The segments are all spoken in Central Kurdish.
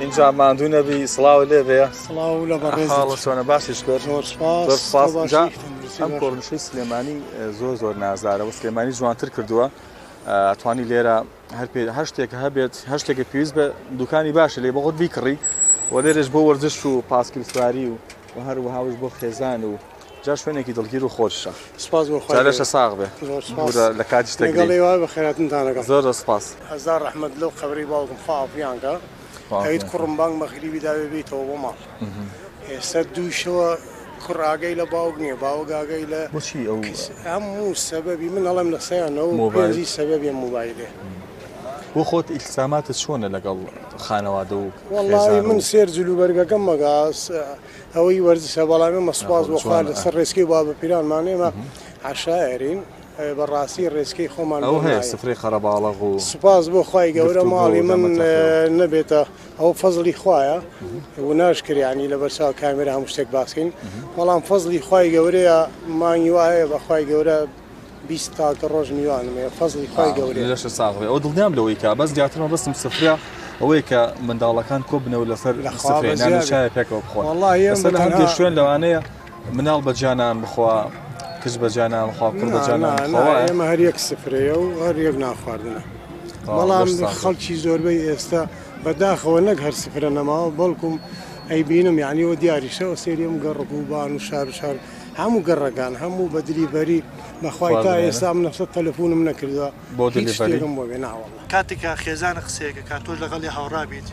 اینجا ماندوو نەبی سڵاو لێ بێ سڵاو لە بەڕێز حاڵە چۆنە باشیش کرد زۆر سپاس اینجا ئەم کۆڕنشەی سلێمانی زۆر نازدارەوە سلێمانی جوانتر کردووە ئەتوانی لێرە هەر شتێکە هەبێت هەر شتێکە پێویست بە دوکانی باشە لێ بەخۆت بیکڕی و لێرەش بۆ وەرزش و پاسکیلسواری و هەروەهاوش بۆ خێزان و جا شوێنێکی دڵگیر و خۆشە سپاس بۆ خۆی جارێشە ساغ بێ لە کاتی شتێکی بە خێراتتانەکە زۆر سپاس هەزار ڕەحمەت لەو خەبەری باوکم خواپیانکە ئەیت کوڕم بانگ بەخریبی داوێ بێتەوە بۆ ماڵ ئێستا دووشەوە کوڕ ئاگەی لە باوک نییە باوک ئاگەی لە هەموو سەبەبی من هەڵم لە سەیانەوە پێنجی سەبەبی مۆبایلێ بۆ خۆت ئیلساماتت چۆنە لەگەڵ خانەوادە و وەڵاهی من سێر جلوبەرگەکەم مەگاس ئەوەی وەرزشە بەڵامی مەسپاس بۆ خوا لەسەر ڕێسکی بابە پیرانمانێمە عشایرین بەڕاستی ڕێسکەی خۆمان ئەو هەیە سفرەی خەرەباڵغ و سوپاس بۆ خوای گەورە ماڵی من نەبێتە ئەو فەزلی خوایە و ناشکریانی لە بەرچاو کامێرە هەموو شتێک باسکەین بەڵام فەزلی خوای گەورەیە مانگی وایە بە خوای گەورە 20 تاکە ڕۆژ میوانمێ فەزلی خوای گەورەیە لەشە ساغێ ئەو دڵنیام لەوەی کە بەس دیاترەوە بەستم سفرە ئەوەی کە منداڵەکان کۆ بنەوە لەسەر سفرێنان شایە پێکەوە بخۆن لەسەر هەندێک شوێن لەوانەیە مناڵ بە جانان بخوا کچ بە جانان بخوا کوڕ بە جانان بخوا ئێمە هەر یەک سفرەیە و هەر یەک ناخواردنە بەڵام خەڵکی زۆربەی ئێستا بەداخەوە نەک هەر سفرە نەماوە بەڵکم ئەی بینم یعنیەوە دیاریشەوە سێریم گەڕک و بان و شار هەموو گەڕەکان هەموو بە دلیڤەری بەخوای تا ئێستا من نەفسە تەلەفۆنم نەکردووە بۆ دلیڤەری بۆ بێ ناوەڵڵا کاتێکە خێزانە قسەیەکە کاتۆش لەگەڵی هاوڕا بیت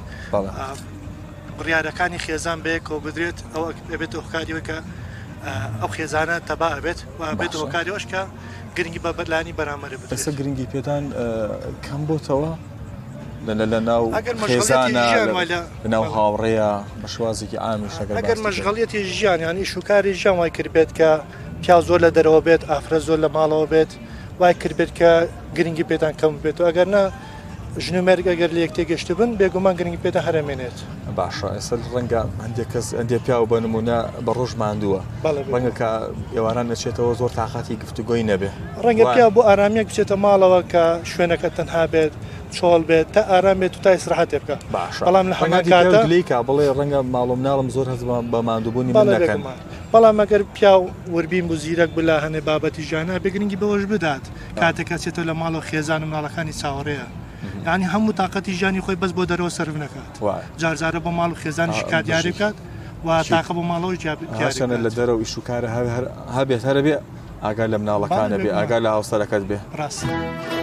بڕیارەکانی خێزان بەیەکەوە بدرێت ئەو ئەبێت هۆکاریەوەی کە ئەو خێزانە تەبا ئەبێت و بێت هۆکاریەوەش کە گرنگی بە بەرلانی بەرامبەر بدرێت ئێستا گرنگی پێتان کەم بۆتەوە لە ناو خێزانە لە ناو هاوڕێیە بە شوازێکی ئامیش ئەگەر مەشغەڵیەتی ژیان یانی شوکاری ژیان وای کردبێت کە پیا زۆر لە دەرەوە بێت ئافرە زۆر لە ماڵەوە بێت وای کردبێت کە گرنگی پێتان کەم بێت و ئەگەر نە ژنومەرگ ئەگەر لە یەک تێگەشت بن بێگومان گرنگی پێدا هەرێمێنێت باشە ئێستا ڕەنگە هەندێک کەس ئەندێ پیا و بە نمونە بە ڕۆژ ماندووە ڕەنگە کە ئێواران نەچێتەوە زۆر تااقاتی گفتوگۆی نەبێ ڕەنگە پیا بۆ ئارامیەک بچێتە ماڵەوە کە شوێنەکە تەنها بێت چۆڵ بێت تا ئارامێت و تا ئیسراحەتێ بکە بەڵام لە هەماکاتەلیکە بڵێ ڕەنگە ماڵۆ مناڵم زۆر هەز بە ماندووبوونی من نەکەن بەڵام ئەگەر پیا وەربین بوو زیرەک بلا هەنێ بابەتی ژیانە بگرنگی بەوەش بدات کاتێکە چێتەوە لە ماڵەوە خێزان و مناڵەکانی چاوەڕێیە یعنی هەموو تااقەتی ژیانی خۆی بەس بۆ دەرەوە سەرف نەکات جارجارە بۆ ماڵ و خێزانی شکات دیاری بکات و تاقە بۆ ماڵەوە جیاچەنە لە دەرەوە ئیشوکارە هەبێت هەرە بێ ئاگا لە مناڵەکانە بێ ئاگا لە هاوسەرەکەت بێ ڕاست.